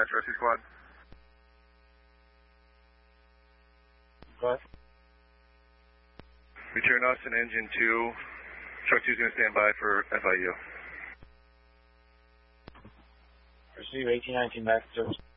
dispatch, rescue squad. Go ahead. Return us and engine 2. Truck 2 is going to stand by for FIU. Receive 1819 back to service.